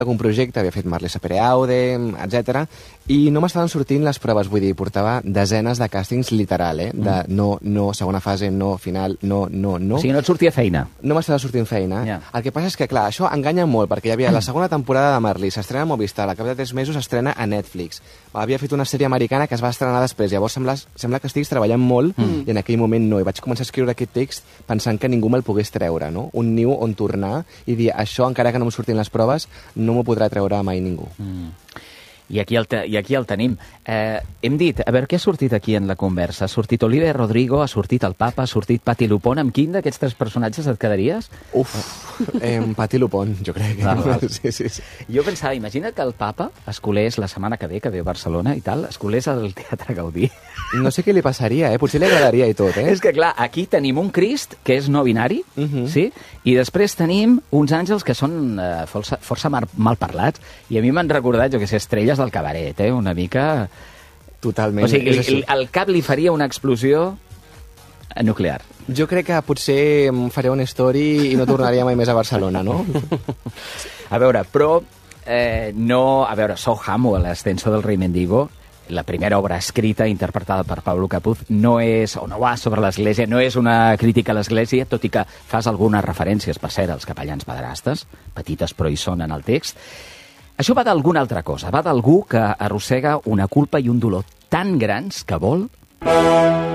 algun projecte, havia fet Marley Sapere Aude, etc. I no m'estaven sortint les proves, vull dir, portava desenes de càstings literal, de no, segona fase, no, final, no. O sigui, no et sortia feina. No m'estava sortint feina. El que passa és que, clar, això enganya molt, perquè hi havia la segona temporada de Marley, s'estrena a Movistar, al cap de 3 mesos s'estrena a Netflix. Havia fet una sèrie americana que es va estrenar després, llavors sembla que estiguis treballant molt i en aquell moment no. I vaig començar a escriure aquest text pensant que ningú me'l pogués treure, no? Un niu on tornar i dir, això, encara que no em surtin les proves, no m'ho podrà treure mai ningú. I aquí el tenim. Hem dit, a veure, què ha sortit aquí en la conversa? Ha sortit Olivia Rodrigo, ha sortit el Papa, ha sortit Patti Lupone. Amb quin d'aquests 3 personatges et quedaries? Patti Lupone, jo crec. Sí. Jo pensava, imagina't que el Papa escolés la setmana que ve a Barcelona i tal, escolés al Teatre Gaudí. No sé què li passaria, potser li agradaria i tot, És que, clar, aquí tenim un Crist que és no binari, sí? I després tenim uns àngels que són força mal parlats, i a mi m'han recordat, jo que sé, estrelles del cabaret, una mica... Totalment. O sigui, al cap li faria una explosió nuclear. Jo crec que potser em faré una story i no tornaria mai més a Barcelona, no? A veure, però no... A veure, So Hamo, l'ascenso del rei Mendigo, la primera obra escrita interpretada per Pablo Capuz, no és, o no va sobre l'Església, no és una crítica a l'Església, tot i que fas algunes referències, per cert, als capellans pederastes, petites però hi són en el text. Això va d'alguna altra cosa, va d'algú que arrossega una culpa i un dolor tan grans que vol